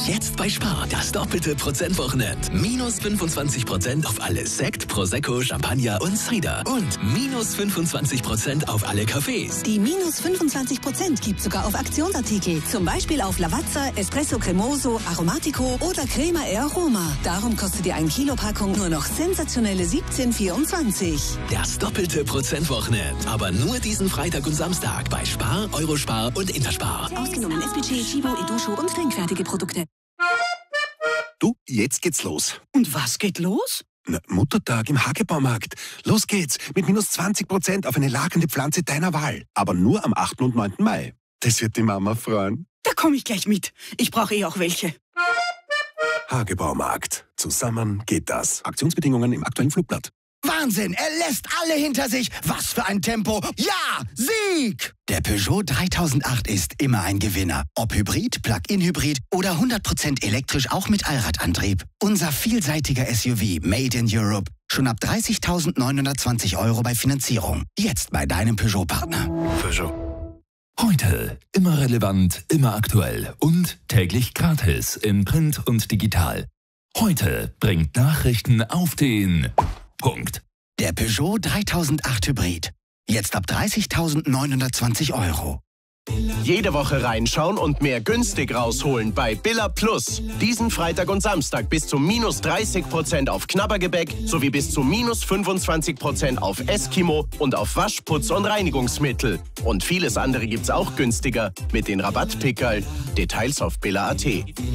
Jetzt bei Spar das doppelte Prozentwochenend. Minus 25% auf alle Sekt, Prosecco, Champagner und Cider. Und minus 25% auf alle Cafés. Die minus 25% gibt sogar auf Aktionsartikel. Zum Beispiel auf Lavazza, Espresso Cremoso, Aromatico oder Crema e Aroma. Darum kostet die 1 Kilo Packung nur noch sensationelle 17,24. Das doppelte Prozentwochenend. Aber nur diesen Freitag und Samstag bei Spar, Eurospar und Interspar. Ausgenommen SPC, Chibo, Edusho und trinkfertige Produkte. Du, jetzt geht's los. Und was geht los? Na, Muttertag im Hagebaumarkt. Los geht's mit minus 20% auf eine lagernde Pflanze deiner Wahl. Aber nur am 8. und 9. Mai. Das wird die Mama freuen. Da komme ich gleich mit. Ich brauche auch welche. Hagebaumarkt. Zusammen geht das. Aktionsbedingungen im aktuellen Flugblatt. Wahnsinn, er lässt alle hinter sich. Was für ein Tempo. Ja, Sieg! Der Peugeot 3008 ist immer ein Gewinner. Ob Hybrid, Plug-in-Hybrid oder 100% elektrisch auch mit Allradantrieb. Unser vielseitiger SUV Made in Europe. Schon ab 30.920 € bei Finanzierung. Jetzt bei deinem Peugeot-Partner. Peugeot. Heute immer relevant, immer aktuell und täglich gratis in Print und digital. Heute bringt Nachrichten auf den Punkt. Der Peugeot 3008 Hybrid. Jetzt ab 30.920 €. Jede Woche reinschauen und mehr günstig rausholen bei Billa Plus. Diesen Freitag und Samstag bis zu minus 30% auf Knabbergebäck sowie bis zu minus 25% auf Eskimo und auf Waschputz und Reinigungsmittel. Und vieles andere gibt's auch günstiger mit den Rabattpickerl. Details auf Billa.at.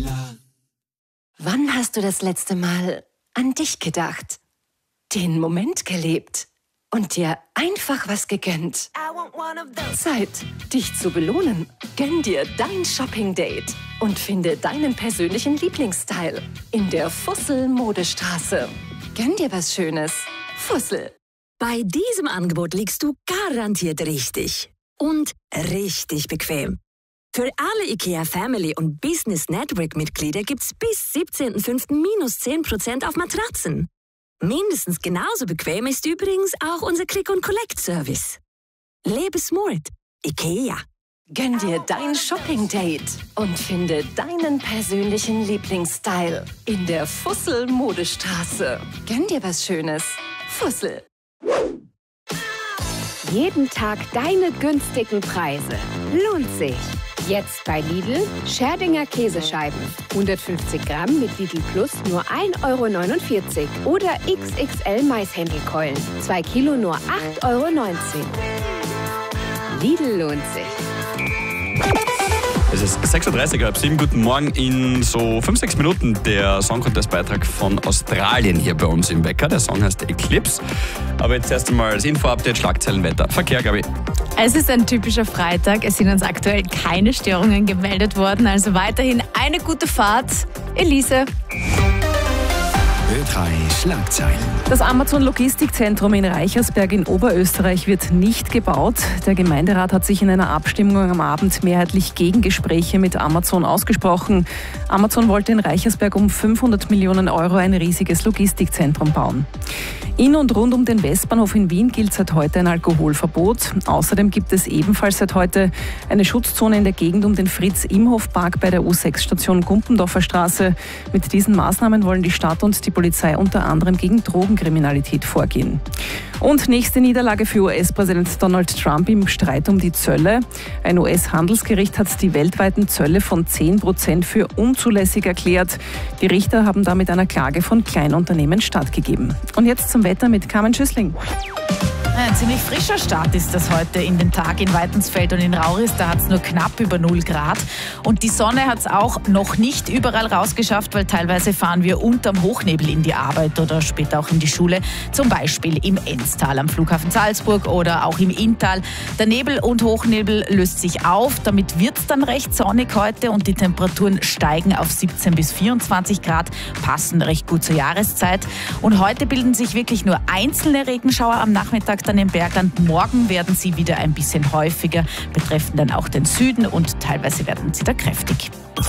Wann hast du das letzte Mal an dich gedacht? Den Moment gelebt und dir einfach was gegönnt? Zeit, dich zu belohnen. Gönn dir dein Shopping-Date und finde deinen persönlichen Lieblingsstyle in der Fussel-Modestraße. Gönn dir was Schönes. Fussel. Bei diesem Angebot liegst du garantiert richtig. Und richtig bequem. Für alle IKEA Family und Business Network Mitglieder gibt's bis 17.05. minus 10% auf Matratzen. Mindestens genauso bequem ist übrigens auch unser Click-and-Collect-Service. Lebe smart. IKEA. Gönn dir dein Shopping-Date und finde deinen persönlichen Lieblingsstyle in der Fussel-Modestraße. Gönn dir was Schönes. Fussel. Jeden Tag deine günstigen Preise. Lohnt sich. Jetzt bei Lidl Scherdinger Käsescheiben. 150 Gramm mit Lidl Plus nur 1,49 € oder XXL Maishändelkeulen. 2 Kilo nur 8,19 €. Lidl lohnt sich. Es ist 6.30 Uhr, halb 7. Guten Morgen. In so 5-6 Minuten der Song-Contest-Beitrag von Australien hier bei uns im Wecker. Der Song heißt Eclipse. Aber jetzt erst einmal das Info-Update, Schlagzeilen, Wetter, Verkehr, Gabi. Es ist ein typischer Freitag. Es sind uns aktuell keine Störungen gemeldet worden. Also weiterhin eine gute Fahrt. Elise. Ö3 Schlagzeilen. Das Amazon-Logistikzentrum in Reichersberg in Oberösterreich wird nicht gebaut. Der Gemeinderat hat sich in einer Abstimmung am Abend mehrheitlich gegen Gespräche mit Amazon ausgesprochen. Amazon wollte in Reichersberg um 500 Millionen € ein riesiges Logistikzentrum bauen. In und rund um den Westbahnhof in Wien gilt seit heute ein Alkoholverbot. Außerdem gibt es ebenfalls seit heute eine Schutzzone in der Gegend um den Fritz-Imhoff-Park bei der U6-Station Gumpendorfer Straße. Mit diesen Maßnahmen wollen die Stadt und die Polizei unter anderem gegen Drogenkriminalität vorgehen. Und nächste Niederlage für US-Präsident Donald Trump im Streit um die Zölle. Ein US-Handelsgericht hat die weltweiten Zölle von 10% für unzulässig erklärt. Die Richter haben damit einer Klage von Kleinunternehmen stattgegeben. Und jetzt zum Wetter mit Carmen Schüssling. Ein ziemlich frischer Start ist das heute in den Tag in Weitensfeld und in Rauris. Da hat es nur knapp über 0 Grad. Und die Sonne hat es auch noch nicht überall rausgeschafft, weil teilweise fahren wir unterm Hochnebel in die Arbeit oder später auch in die Schule. Zum Beispiel im Enztal am Flughafen Salzburg oder auch im Inntal. Der Nebel und Hochnebel löst sich auf. Damit wird es dann recht sonnig heute und die Temperaturen steigen auf 17 bis 24 Grad, passen recht gut zur Jahreszeit. Und heute bilden sich wirklich nur einzelne Regenschauer am Nachmittag dann im Bergland. Morgen werden sie wieder ein bisschen häufiger, betreffen dann auch den Süden und teilweise werden sie da kräftig.